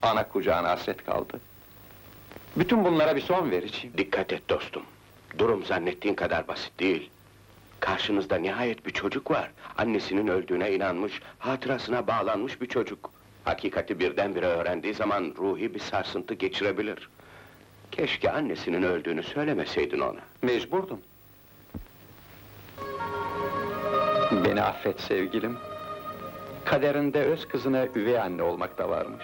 Ana kucağına hasret kaldı. Bütün bunlara bir son vereceğim. Dikkat et dostum. Durum zannettiğin kadar basit değil. Karşınızda nihayet bir çocuk var. Annesinin öldüğüne inanmış, hatırasına bağlanmış bir çocuk. Hakikati birdenbire öğrendiği zaman ruhi bir sarsıntı geçirebilir. Keşke annesinin öldüğünü söylemeseydin ona. Mecburdum. Beni affet sevgilim. Kaderinde öz kızına üvey anne olmak da varmış.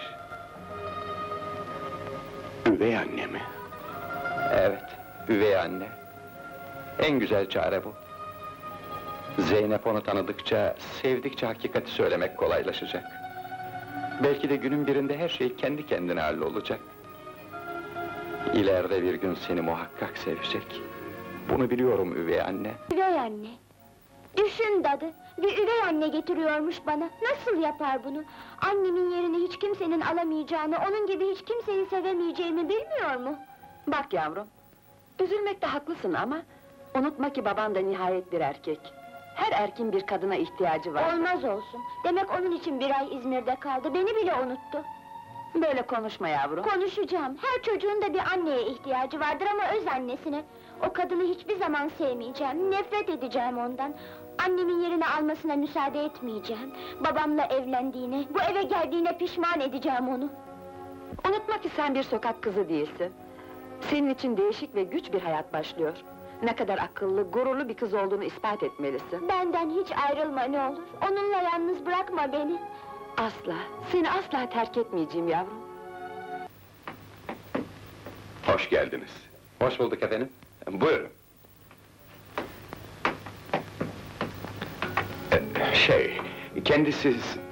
Üvey anne mi? Evet, üvey anne. En güzel çare bu. Zeynep onu tanıdıkça, sevdikçe hakikati söylemek kolaylaşacak. Belki de günün birinde her şey kendi kendine hallolacak. İleride bir gün seni muhakkak sevecek. Bunu biliyorum üvey anne. Üvey anne. Düşün dadı, bir üvey anne getiriyormuş bana. Nasıl yapar bunu? Annemin yerini hiç kimsenin alamayacağını, onun gibi hiç kimseyi sevemeyeceğimi bilmiyor mu? Bak yavrum, üzülmekte haklısın ama unutma ki baban da nihayet bir erkek. Her erkin bir kadına ihtiyacı var. Olmaz olsun. Demek onun için bir ay İzmir'de kaldı, beni bile unuttu. Böyle konuşma yavrum. Konuşacağım. Her çocuğun da bir anneye ihtiyacı vardır ama öz annesine. O kadını hiçbir zaman sevmeyeceğim, nefret edeceğim ondan. Annemin yerini almasına müsaade etmeyeceğim. Babamla evlendiğine, bu eve geldiğine pişman edeceğim onu. Unutma ki sen bir sokak kızı değilsin. Senin için değişik ve güç bir hayat başlıyor. Ne kadar akıllı, gururlu bir kız olduğunu ispat etmelisin. Benden hiç ayrılma ne olur. Onunla yalnız bırakma beni. Asla, seni asla terk etmeyeceğim yavrum. Hoş geldiniz. Hoş bulduk efendim. Buyurun. Kendisi